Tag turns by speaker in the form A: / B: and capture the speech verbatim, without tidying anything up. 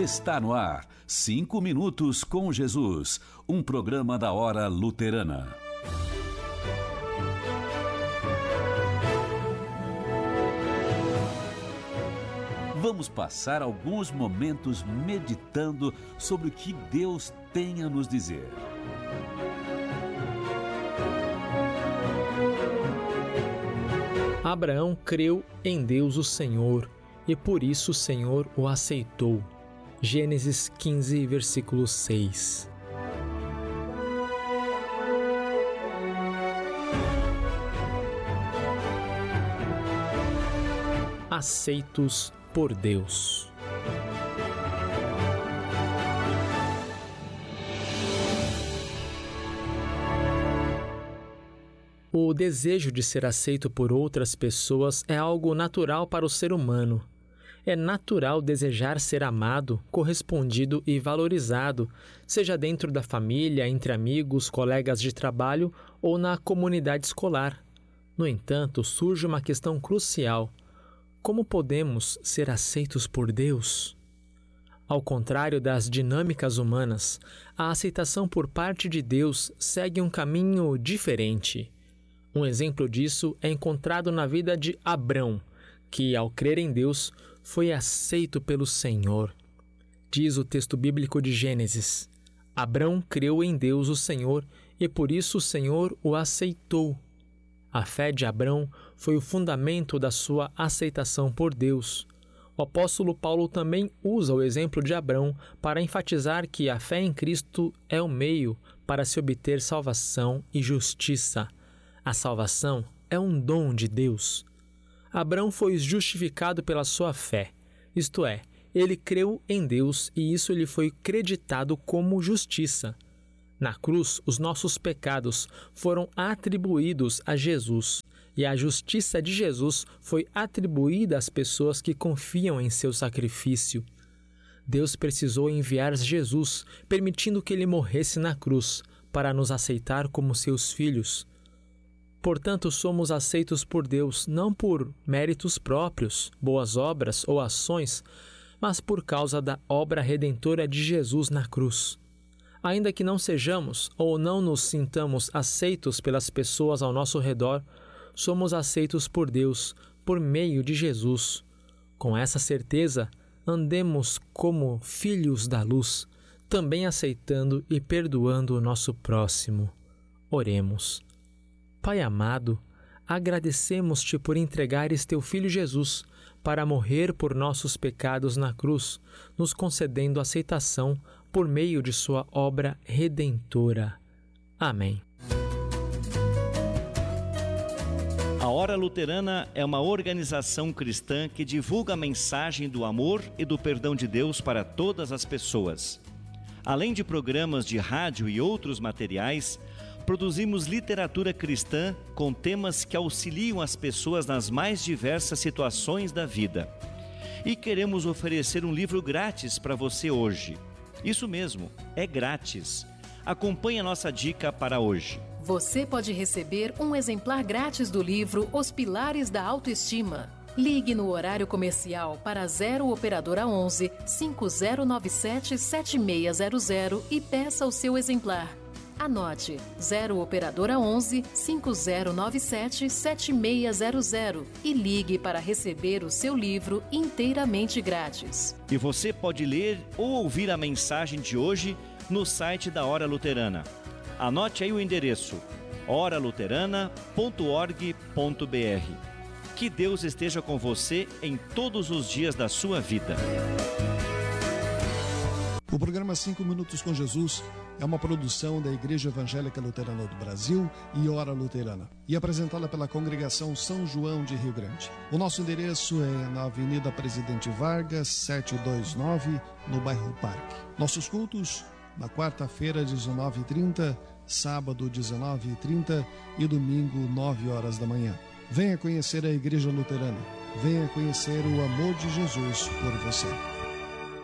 A: Está no ar, Cinco Minutos com Jesus, um programa da Hora Luterana. Vamos passar alguns momentos meditando sobre o que Deus tem a nos dizer.
B: Abraão creu em Deus o Senhor, e por isso o Senhor o aceitou. Gênesis quinze, versículo seis. Aceitos por Deus. O desejo de ser aceito por outras pessoas é algo natural para o ser humano. É natural desejar ser amado, correspondido e valorizado, seja dentro da família, entre amigos, colegas de trabalho ou na comunidade escolar. No entanto, surge uma questão crucial: como podemos ser aceitos por Deus? Ao contrário das dinâmicas humanas, a aceitação por parte de Deus segue um caminho diferente. Um exemplo disso é encontrado na vida de Abrão, que, ao crer em Deus, foi aceito pelo Senhor. Diz o texto bíblico de Gênesis: Abrão creu em Deus o Senhor, e por isso o Senhor o aceitou. A fé de Abrão foi o fundamento da sua aceitação por Deus. O apóstolo Paulo também usa o exemplo de Abrão para enfatizar que a fé em Cristo é o meio para se obter salvação e justiça. A salvação é um dom de Deus. Abrão foi justificado pela sua fé, isto é, ele creu em Deus e isso lhe foi creditado como justiça. Na cruz, os nossos pecados foram atribuídos a Jesus, e a justiça de Jesus foi atribuída às pessoas que confiam em seu sacrifício. Deus precisou enviar Jesus, permitindo que ele morresse na cruz, para nos aceitar como seus filhos. Portanto, somos aceitos por Deus não por méritos próprios, boas obras ou ações, mas por causa da obra redentora de Jesus na cruz. Ainda que não sejamos ou não nos sintamos aceitos pelas pessoas ao nosso redor, somos aceitos por Deus por meio de Jesus. Com essa certeza, andemos como filhos da luz, também aceitando e perdoando o nosso próximo. Oremos. Pai amado, agradecemos-te por entregares teu Filho Jesus para morrer por nossos pecados na cruz, nos concedendo aceitação por meio de sua obra redentora. Amém.
C: A Hora Luterana é uma organização cristã que divulga a mensagem do amor e do perdão de Deus para todas as pessoas. Além de programas de rádio e outros materiais, produzimos literatura cristã com temas que auxiliam as pessoas nas mais diversas situações da vida. E queremos oferecer um livro grátis para você hoje. Isso mesmo, é grátis. Acompanhe a nossa dica para hoje.
D: Você pode receber um exemplar grátis do livro Os Pilares da Autoestima. Ligue no horário comercial para zero Operadora onze, cinco zero nove sete, sete seis zero zero e peça o seu exemplar. Anote zero Operadora onze, cinco zero nove sete, sete seis zero zero e ligue para receber o seu livro inteiramente grátis.
C: E você pode ler ou ouvir a mensagem de hoje no site da Hora Luterana. Anote aí o endereço: hora luterana ponto org ponto br. Que Deus esteja com você em todos os dias da sua vida.
E: O programa Cinco Minutos com Jesus é uma produção da Igreja Evangélica Luterana do Brasil e Hora Luterana, e apresentada pela Congregação São João de Rio Grande. O nosso endereço é na Avenida Presidente Vargas, setecentos e vinte e nove, no bairro Parque. Nossos cultos, na quarta-feira, dezenove e trinta, sábado, dezenove e trinta e domingo, nove horas da manhã. Venha conhecer a Igreja Luterana. Venha conhecer o amor de Jesus por você.